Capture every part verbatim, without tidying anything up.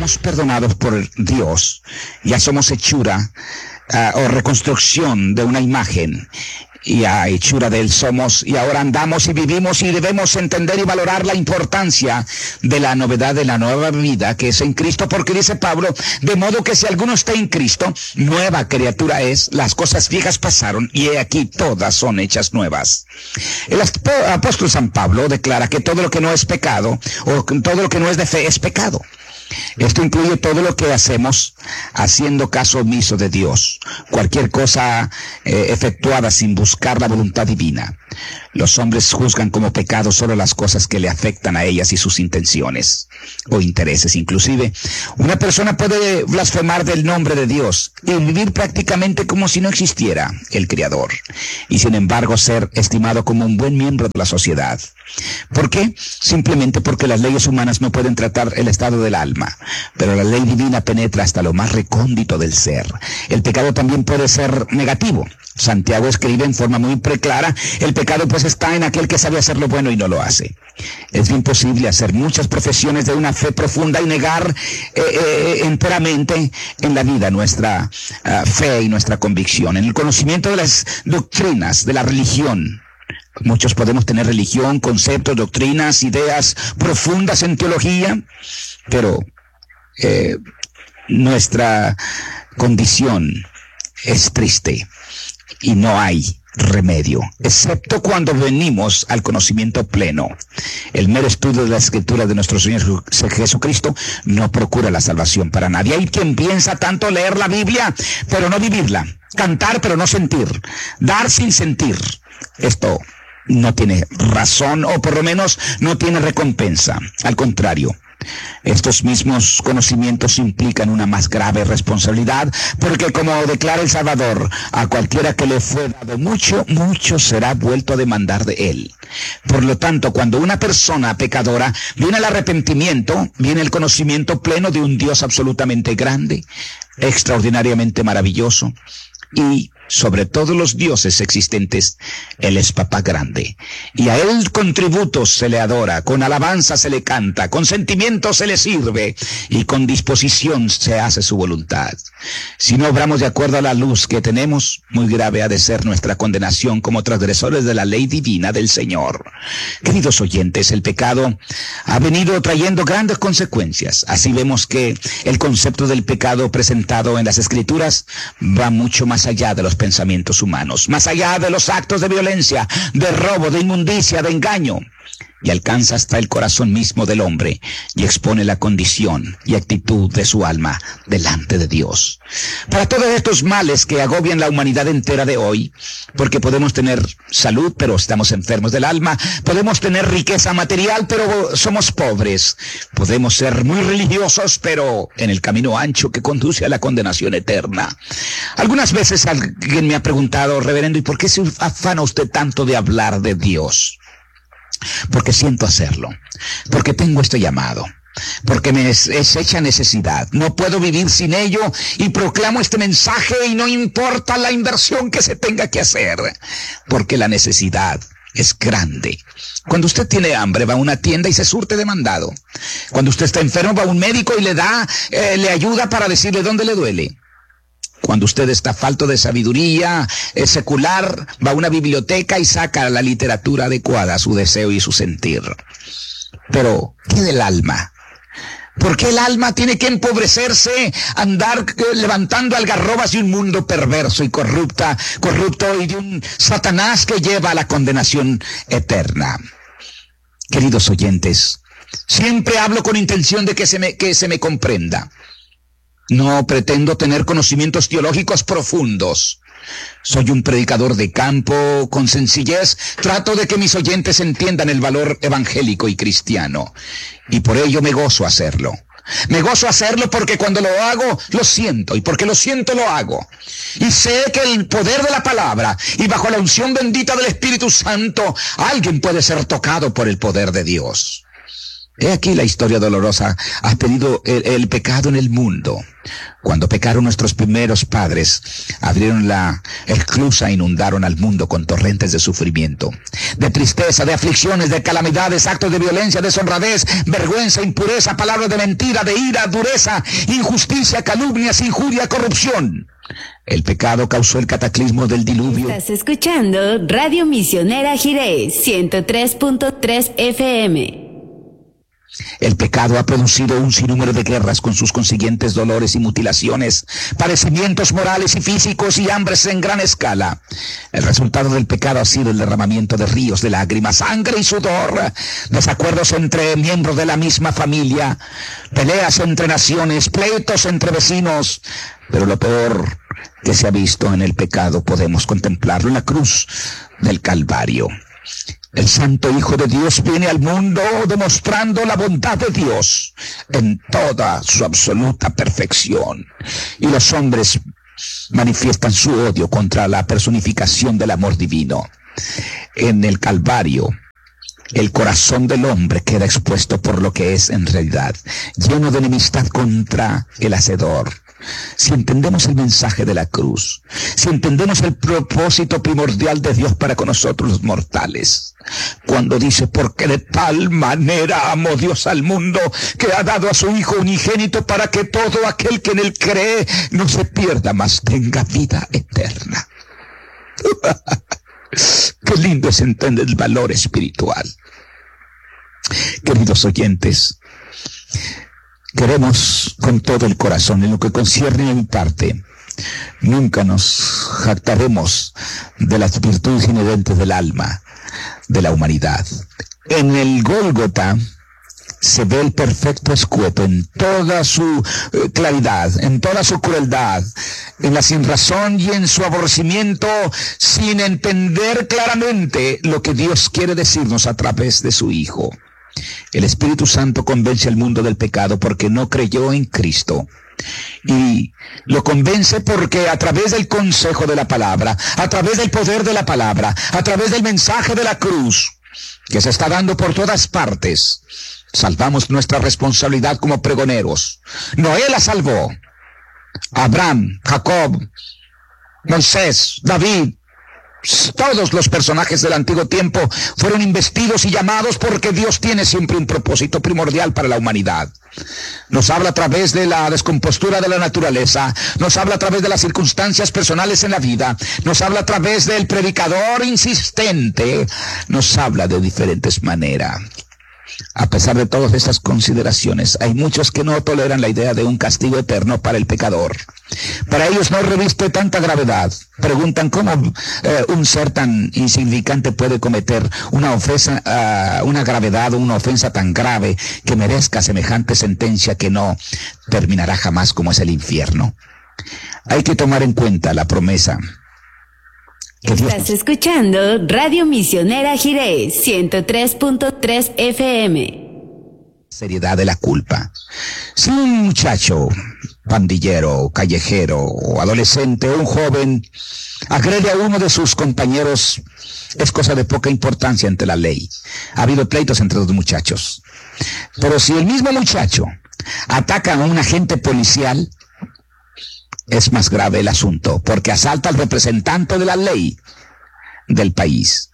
somos perdonados por Dios, ya somos hechura uh, o reconstrucción de una imagen. Y a hechura de él somos, y ahora andamos y vivimos, y debemos entender y valorar la importancia de la novedad de la nueva vida que es en Cristo, porque dice Pablo, de modo que si alguno está en Cristo, nueva criatura es, las cosas viejas pasaron, y he aquí todas son hechas nuevas. El apóstol San Pablo declara que todo lo que no es pecado, o todo lo que no es de fe, es pecado. Esto incluye todo lo que hacemos haciendo caso omiso de Dios, cualquier cosa eh, efectuada sin buscar la voluntad divina. Los hombres juzgan como pecado solo las cosas que le afectan a ellas y sus intenciones o intereses. Inclusive, una persona puede blasfemar del nombre de Dios y vivir prácticamente como si no existiera el Creador, y sin embargo ser estimado como un buen miembro de la sociedad. ¿Por qué? Simplemente porque las leyes humanas no pueden tratar el estado del alma, pero la ley divina penetra hasta lo más recóndito del ser. El pecado también puede ser negativo. Santiago escribe en forma muy preclara, el pecado pues está en aquel que sabe hacer lo bueno y no lo hace. Es bien posible hacer muchas profesiones de una fe profunda y negar eh, eh, enteramente en la vida nuestra uh, fe y nuestra convicción, en el conocimiento de las doctrinas de la religión. Muchos podemos tener religión, conceptos, doctrinas, ideas profundas en teología, pero eh, nuestra condición es triste y no hay remedio, excepto cuando venimos al conocimiento pleno. El mero estudio de la Escritura de nuestro Señor Jesucristo no procura la salvación para nadie. Hay quien piensa tanto leer la Biblia, pero no vivirla, cantar pero no sentir, dar sin sentir. Esto no tiene razón, o por lo menos no tiene recompensa. Al contrario, estos mismos conocimientos implican una más grave responsabilidad, porque como declara el Salvador, a cualquiera que le fue dado mucho, mucho será vuelto a demandar de él. Por lo tanto, cuando una persona pecadora viene al arrepentimiento, viene el conocimiento pleno de un Dios absolutamente grande, extraordinariamente maravilloso, y sobre todos los dioses existentes, Él es Papá grande. Y a Él con tributos se le adora, con alabanza se le canta, con sentimiento se le sirve, y con disposición se hace su voluntad. Si no obramos de acuerdo a la luz que tenemos, muy grave ha de ser nuestra condenación como transgresores de la ley divina del Señor. Queridos oyentes, el pecado ha venido trayendo grandes consecuencias. Así vemos que el concepto del pecado presentado en las Escrituras va mucho más allá de los pensamientos humanos, más allá de los actos de violencia, de robo, de inmundicia, de engaño, y alcanza hasta el corazón mismo del hombre y expone la condición y actitud de su alma delante de Dios. Para todos estos males que agobian la humanidad entera de hoy, porque podemos tener salud pero estamos enfermos del alma, podemos tener riqueza material pero somos pobres, podemos ser muy religiosos pero en el camino ancho que conduce a la condenación eterna. Algunas veces alguien me ha preguntado, reverendo, ¿y por qué se afana usted tanto de hablar de Dios? Porque siento hacerlo, porque tengo este llamado, porque me es, es hecha necesidad. No puedo vivir sin ello y proclamo este mensaje y no importa la inversión que se tenga que hacer, porque la necesidad es grande. Cuando usted tiene hambre, va a una tienda y se surte de mandado. Cuando usted está enfermo, va a un médico y le da, eh, le ayuda para decirle dónde le duele. Cuando usted está falto de sabiduría eh, secular, va a una biblioteca y saca la literatura adecuada a su deseo y su sentir. Pero, ¿qué del alma? ¿Por qué el alma tiene que empobrecerse, andar eh, levantando algarrobas de un mundo perverso y corrupta, corrupto y de un Satanás que lleva a la condenación eterna? Queridos oyentes, siempre hablo con intención de que se me, que se me comprenda. No pretendo tener conocimientos teológicos profundos. Soy un predicador de campo, con sencillez. Trato de que mis oyentes entiendan el valor evangélico y cristiano. Y por ello me gozo hacerlo. Me gozo hacerlo porque cuando lo hago, lo siento. Y porque lo siento, lo hago. Y sé que el poder de la palabra y bajo la unción bendita del Espíritu Santo, alguien puede ser tocado por el poder de Dios. He aquí la historia dolorosa. Ha tenido el, el pecado en el mundo. Cuando pecaron nuestros primeros padres, abrieron la esclusa e inundaron al mundo con torrentes de sufrimiento, de tristeza, de aflicciones, de calamidades, actos de violencia, deshonradez, vergüenza, impureza, palabras de mentira, de ira, dureza, injusticia, calumnias, injuria, corrupción. El pecado causó el cataclismo del diluvio. Estás escuchando Radio Misionera Jiré, ciento tres punto tres F M. El pecado ha producido un sinnúmero de guerras con sus consiguientes dolores y mutilaciones, padecimientos morales y físicos y hambres en gran escala. El resultado del pecado ha sido el derramamiento de ríos de lágrimas, sangre y sudor, desacuerdos entre miembros de la misma familia, peleas entre naciones, pleitos entre vecinos. Pero lo peor que se ha visto en el pecado podemos contemplarlo en la cruz del Calvario. El Santo Hijo de Dios viene al mundo demostrando la bondad de Dios en toda su absoluta perfección. Y los hombres manifiestan su odio contra la personificación del amor divino. En el Calvario, el corazón del hombre queda expuesto por lo que es en realidad, lleno de enemistad contra el Hacedor. Si entendemos el mensaje de la cruz, si entendemos el propósito primordial de Dios para con nosotros los mortales, cuando dice, porque de tal manera amó Dios al mundo, que ha dado a su Hijo unigénito para que todo aquel que en él cree no se pierda, mas tenga vida eterna. Qué lindo es entender el valor espiritual. Queridos oyentes, queremos con todo el corazón, en lo que concierne a mi parte, nunca nos jactaremos de las virtudes inherentes del alma, de la humanidad. En el Gólgota se ve el perfecto escueto en toda su eh, claridad, en toda su crueldad, en la sinrazón y en su aborrecimiento, sin entender claramente lo que Dios quiere decirnos a través de su Hijo. El Espíritu Santo convence al mundo del pecado porque no creyó en Cristo. Y lo convence porque a través del consejo de la palabra, a través del poder de la palabra, a través del mensaje de la cruz, que se está dando por todas partes, salvamos nuestra responsabilidad como pregoneros. Noé la salvó. Abraham, Jacob, Moisés, David, todos los personajes del antiguo tiempo fueron investidos y llamados porque Dios tiene siempre un propósito primordial para la humanidad. Nos habla a través de la descompostura de la naturaleza, nos habla a través de las circunstancias personales en la vida, nos habla a través del predicador insistente, nos habla de diferentes maneras. A pesar de todas estas consideraciones, hay muchos que no toleran la idea de un castigo eterno para el pecador. Para ellos no reviste tanta gravedad. Preguntan cómo eh, un ser tan insignificante puede cometer una ofensa, uh, una gravedad o una ofensa tan grave que merezca semejante sentencia que no terminará jamás, como es el infierno. Hay que tomar en cuenta la promesa. Estás escuchando Radio Misionera Jiré, ciento tres punto tres F M. Seriedad de la culpa. Si un muchacho, pandillero, callejero o adolescente o un joven agrede a uno de sus compañeros, es cosa de poca importancia ante la ley. Ha habido pleitos entre los muchachos. Pero si el mismo muchacho ataca a un agente policial, es más grave el asunto, porque asalta al representante de la ley del país.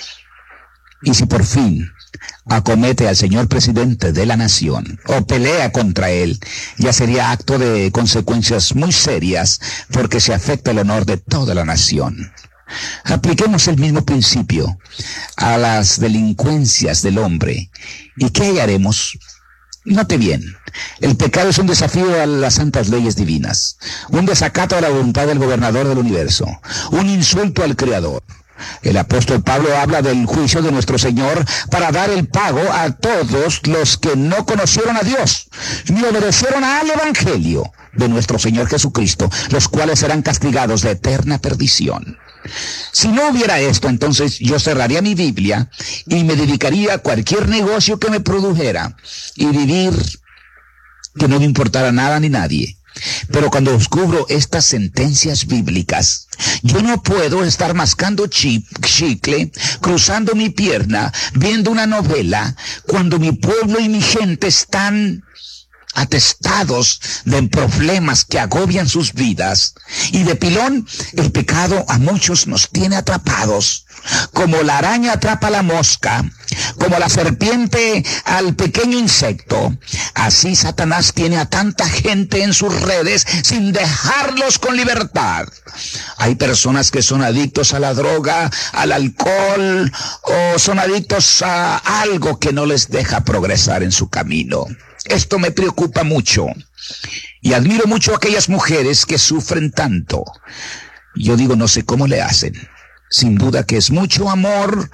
Y si por fin acomete al señor presidente de la nación o pelea contra él, ya sería acto de consecuencias muy serias, porque se afecta el honor de toda la nación. Apliquemos el mismo principio a las delincuencias del hombre. ¿Y qué haremos? Note bien, el pecado es un desafío a las santas leyes divinas, un desacato a la voluntad del gobernador del universo, un insulto al Creador. El apóstol Pablo habla del juicio de nuestro Señor para dar el pago a todos los que no conocieron a Dios, ni obedecieron al Evangelio de nuestro Señor Jesucristo, los cuales serán castigados de eterna perdición. Si no hubiera esto, entonces yo cerraría mi Biblia y me dedicaría a cualquier negocio que me produjera y vivir que no me importara nada ni nadie. Pero cuando descubro estas sentencias bíblicas, yo no puedo estar mascando chi- chicle, cruzando mi pierna, viendo una novela, cuando mi pueblo y mi gente están atestados de problemas que agobian sus vidas. Y de pilón, el pecado a muchos nos tiene atrapados. Como la araña atrapa a la mosca, como la serpiente al pequeño insecto, así Satanás tiene a tanta gente en sus redes sin dejarlos con libertad. Hay personas que son adictos a la droga, al alcohol, o son adictos a algo que no les deja progresar en su camino. Esto me preocupa mucho y admiro mucho a aquellas mujeres que sufren tanto. Yo digo, no sé cómo le hacen. Sin duda que es mucho amor,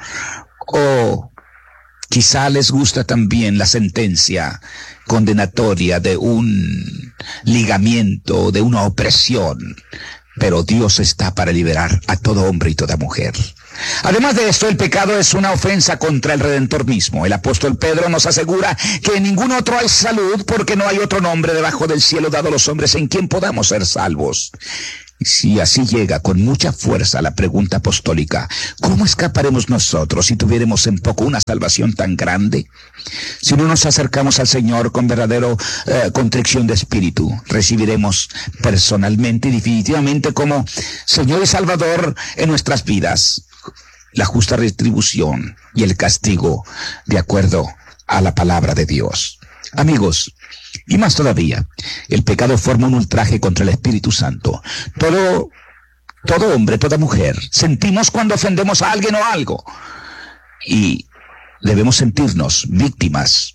o quizá les gusta también la sentencia condenatoria de un ligamiento, de una opresión. Pero Dios está para liberar a todo hombre y toda mujer. Además de esto, el pecado es una ofensa contra el Redentor mismo. El apóstol Pedro nos asegura que en ningún otro hay salud, porque no hay otro nombre debajo del cielo dado a los hombres en quien podamos ser salvos. Y si así llega con mucha fuerza la pregunta apostólica, ¿cómo escaparemos nosotros si tuviéramos en poco una salvación tan grande? Si no nos acercamos al Señor con verdadero eh, contrición de espíritu, recibiremos personalmente y definitivamente como Señor y Salvador en nuestras vidas la justa retribución y el castigo de acuerdo a la palabra de Dios. Amigos, y más todavía, el pecado forma un ultraje contra el Espíritu Santo. Todo, todo hombre, toda mujer, sentimos cuando ofendemos a alguien o algo. Y debemos sentirnos víctimas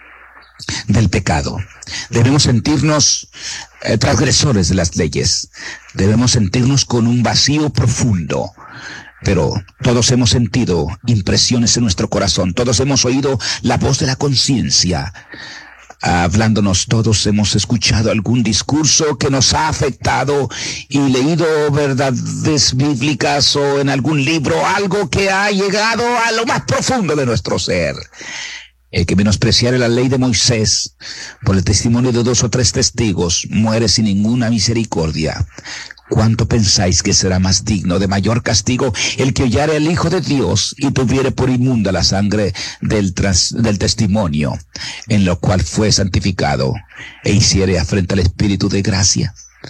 del pecado. Debemos sentirnos eh, transgresores de las leyes. Debemos sentirnos con un vacío profundo. Pero todos hemos sentido impresiones en nuestro corazón. Todos hemos oído la voz de la conciencia hablándonos. Todos hemos escuchado algún discurso que nos ha afectado y leído verdades bíblicas o en algún libro algo que ha llegado a lo más profundo de nuestro ser. El que menospreciare la ley de Moisés por el testimonio de dos o tres testigos muere sin ninguna misericordia. ¿Cuánto pensáis que será más digno de mayor castigo el que hollare al Hijo de Dios y tuviere por inmunda la sangre del, tras, del testimonio, en lo cual fue santificado, e hiciere afrenta al Espíritu de gracia?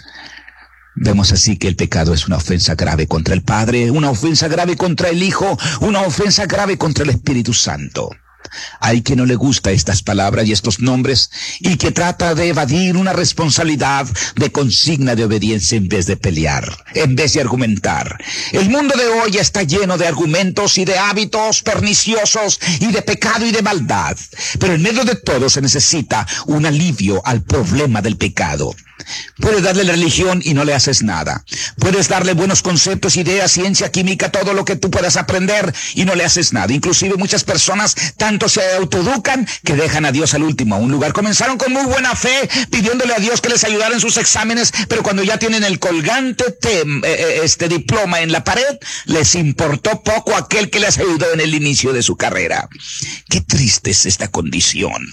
Vemos así que el pecado es una ofensa grave contra el Padre, una ofensa grave contra el Hijo, una ofensa grave contra el Espíritu Santo. Hay quien no le gusta estas palabras y estos nombres y que trata de evadir una responsabilidad de consigna de obediencia en vez de pelear, en vez de argumentar. El mundo de hoy está lleno de argumentos y de hábitos perniciosos y de pecado y de maldad. Pero en medio de todo se necesita un alivio al problema del pecado. Puedes darle religión y no le haces nada. Puedes darle buenos conceptos, ideas, ciencia, química, todo lo que tú puedas aprender y no le haces nada. Inclusive muchas personas tanto se autoeducan que dejan a Dios al último. A un lugar comenzaron con muy buena fe pidiéndole a Dios que les ayudara en sus exámenes, pero cuando ya tienen el colgante tem, eh, este diploma en la pared, les importó poco aquel que les ayudó en el inicio de su carrera. Qué triste es esta condición.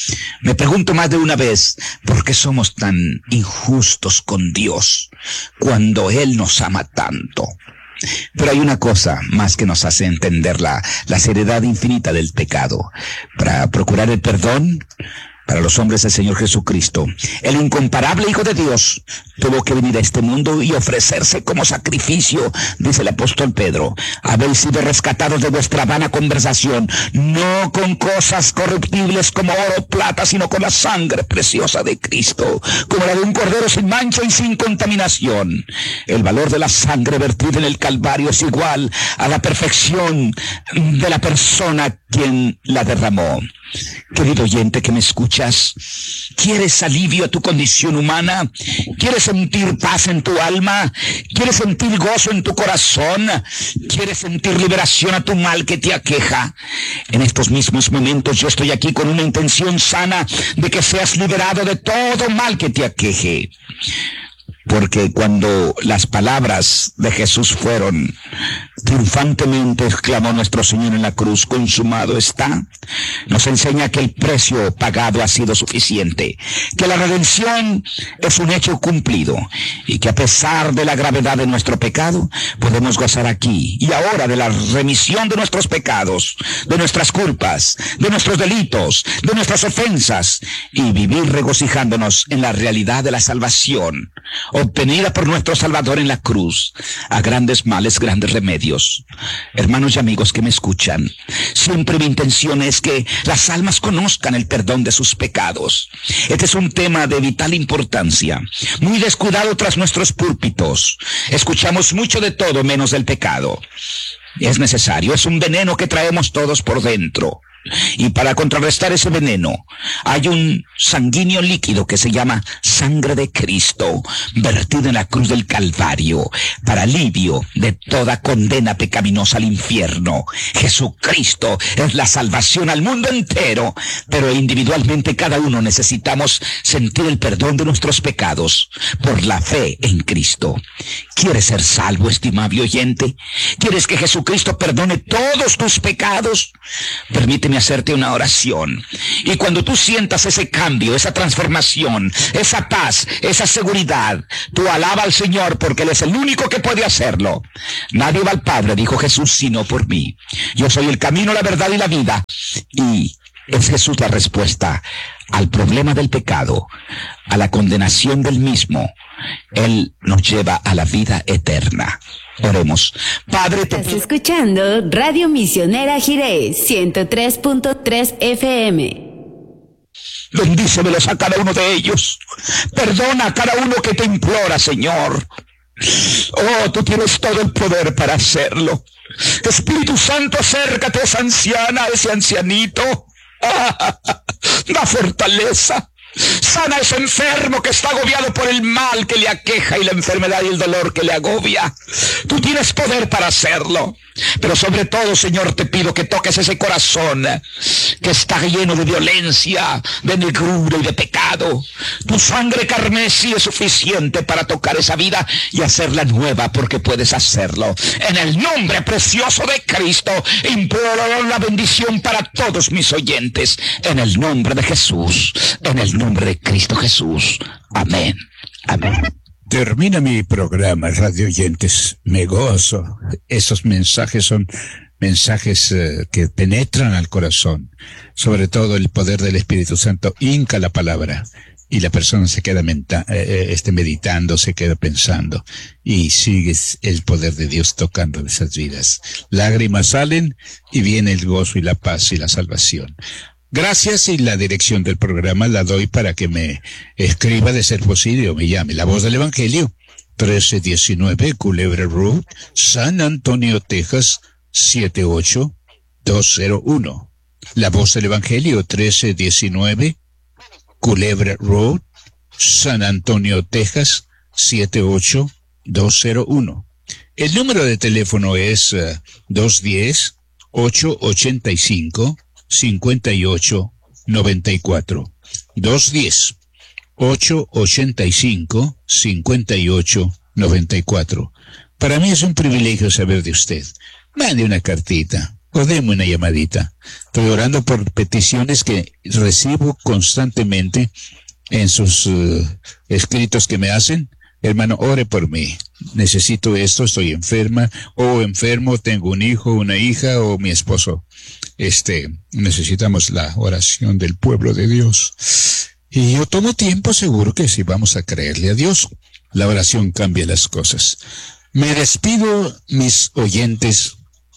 Me pregunto más de una vez, ¿por qué somos tan injustos con Dios cuando Él nos ama tanto? Pero hay una cosa más que nos hace entender la, la seriedad infinita del pecado. Para procurar el perdón, para los hombres del Señor Jesucristo, el incomparable Hijo de Dios, tuvo que venir a este mundo y ofrecerse como sacrificio, dice el apóstol Pedro. Habéis sido rescatados de vuestra vana conversación, no con cosas corruptibles como oro o plata, sino con la sangre preciosa de Cristo, como la de un cordero sin mancha y sin contaminación. El valor de la sangre vertida en el Calvario es igual a la perfección de la persona quien la derramó. Querido oyente que me escuchas, ¿quieres alivio a tu condición humana? ¿Quieres sentir paz en tu alma? ¿Quieres sentir gozo en tu corazón? ¿Quieres sentir liberación a tu mal que te aqueja? En estos mismos momentos yo estoy aquí con una intención sana de que seas liberado de todo mal que te aqueje. Porque cuando las palabras de Jesús fueron triunfantemente exclamó nuestro Señor en la cruz, consumado está, nos enseña que el precio pagado ha sido suficiente, que la redención es un hecho cumplido y que a pesar de la gravedad de nuestro pecado, podemos gozar aquí y ahora de la remisión de nuestros pecados, de nuestras culpas, de nuestros delitos, de nuestras ofensas y vivir regocijándonos en la realidad de la salvación obtenida por nuestro Salvador en la cruz. A grandes males, grandes remedios. Hermanos y amigos que me escuchan, siempre mi intención es que las almas conozcan el perdón de sus pecados. Este es un tema de vital importancia, muy descuidado tras nuestros púlpitos. Escuchamos mucho de todo menos del pecado. Es necesario, es un veneno que traemos todos por dentro. Y para contrarrestar ese veneno, hay un sanguíneo líquido que se llama sangre de Cristo, vertida en la cruz del Calvario, para alivio de toda condena pecaminosa al infierno. Jesucristo es la salvación al mundo entero, pero individualmente cada uno necesitamos sentir el perdón de nuestros pecados por la fe en Cristo. ¿Quieres ser salvo, estimable oyente? ¿Quieres que Jesucristo perdone todos tus pecados? Permíteme hacerte una oración. Y cuando tú sientas ese cambio, esa transformación, esa paz, esa seguridad, tú alaba al Señor porque Él es el único que puede hacerlo. Nadie va al Padre, dijo Jesús, sino por mí. Yo soy el camino, la verdad y la vida. Y es Jesús la respuesta al problema del pecado, a la condenación del mismo. Él nos lleva a la vida eterna. Oremos. Padre, te estás escuchando Radio Misionera Jiré, ciento tres punto tres F M. Bendícemelos a cada uno de ellos. Perdona a cada uno que te implora, Señor. Oh, tú tienes todo el poder para hacerlo. Espíritu Santo, acércate a esa anciana, a ese ancianito. Ah, da fortaleza. Sana a ese enfermo que está agobiado por el mal que le aqueja y la enfermedad y el dolor que le agobia. Tú tienes poder para hacerlo. Pero sobre todo, Señor, te pido que toques ese corazón que está lleno de violencia, de negrura y de pecado. Tu sangre carmesí es suficiente para tocar esa vida y hacerla nueva, porque puedes hacerlo. En el nombre precioso de Cristo, imploro la bendición para todos mis oyentes. En el nombre de Jesús, en el nombre de Cristo Jesús. Amén. Amén. Termina mi programa, radio oyentes. Me gozo. Esos mensajes son mensajes eh, que penetran al corazón. Sobre todo el poder del Espíritu Santo hinca la palabra y la persona se queda menta, eh, este, meditando, se queda pensando y sigue el poder de Dios tocando esas vidas. Lágrimas salen y viene el gozo y la paz y la salvación. Gracias, y la dirección del programa la doy para que me escriba, de ser posible, o me llame. La Voz del Evangelio, trece diecinueve Culebra Road, San Antonio, Texas, siete ocho dos cero uno. La Voz del Evangelio, trece diecinueve Culebra Road, San Antonio, Texas, siete ocho dos cero uno. El número de teléfono es uh, dos uno cero, ocho ocho cinco, cincuenta y ocho noventa y cuatro. dos uno cero, ocho ocho cinco, cincuenta y ocho noventa y cuatro. Para mí es un privilegio saber de usted. Mande una cartita o deme una llamadita. Estoy orando por peticiones que recibo constantemente en sus uh, escritos que me hacen. Hermano, ore por mí. Necesito esto, estoy enferma, o enfermo, tengo un hijo, una hija, o mi esposo. Este, necesitamos la oración del pueblo de Dios. Y yo tomo tiempo, seguro que sí vamos a creerle a Dios. La oración cambia las cosas. Me despido, mis oyentes.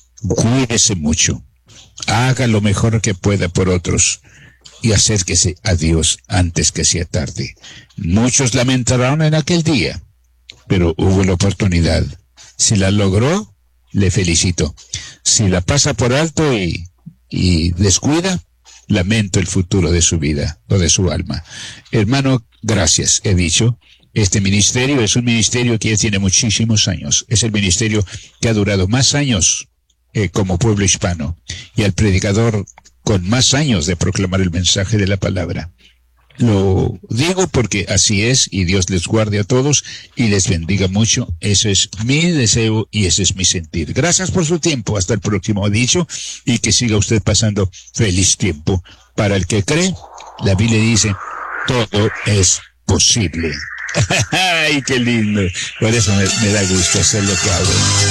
Cuídese mucho. Haga lo mejor que pueda por otros. Y acérquese a Dios antes que sea tarde. Muchos lamentarán en aquel día, pero hubo la oportunidad. Si la logró, le felicito. Si la pasa por alto y, y descuida, lamento el futuro de su vida o de su alma. Hermano, gracias, he dicho. Este ministerio es un ministerio que ya tiene muchísimos años. Es el ministerio que ha durado más años eh, como pueblo hispano. Y al predicador con más años de proclamar el mensaje de la palabra. Lo digo porque así es, y Dios les guarde a todos y les bendiga mucho. Ese es mi deseo y ese es mi sentir. Gracias por su tiempo. Hasta el próximo dicho, y que siga usted pasando feliz tiempo. Para el que cree, la Biblia dice, todo es posible. ¡Ay, qué lindo! Por eso me, me da gusto hacer lo que hago.